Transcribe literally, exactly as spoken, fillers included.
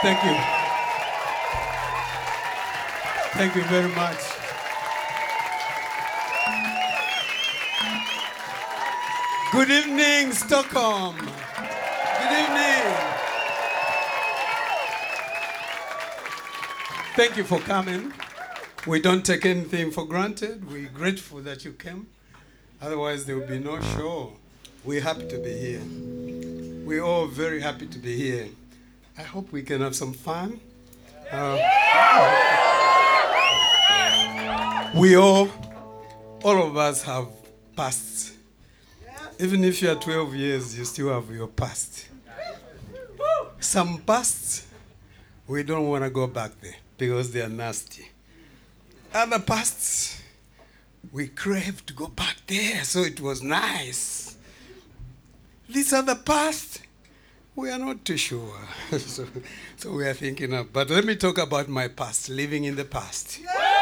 Thank you. Thank you very much. Good evening, Stockholm. Good evening. Thank you for coming. We don't take anything for granted. We're grateful that you came. Otherwise, there would be no show. We're happy to be here. We're all very happy to be here. I hope we can have some fun. Uh, we all, all of us have pasts. Even if you are twelve years, you still have your past. Some pasts, we don't want to go back there because they are nasty. Other pasts, we crave to go back there, so it was nice. These other pasts, we are not too sure. so, so we are thinking of, but let me talk about my past, living in the past. Yeah!